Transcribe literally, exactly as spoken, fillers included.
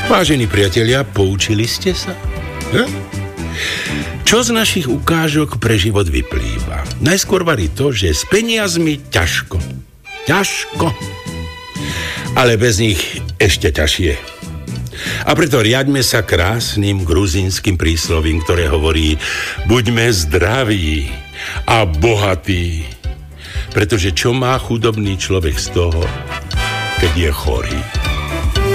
Vážení priatelia, poučili ste sa? Hm? Čo z našich ukážok pre život vyplýva? Najskôr varí to, že s peniazmi ťažko. Ťažko. Ale bez nich ešte ťažšie. A preto riaďme sa krásnym gruzínskym príslovím, ktoré hovorí: buďme zdraví a bohatí. Pretože čo má chudobný človek z toho, keď je chorý?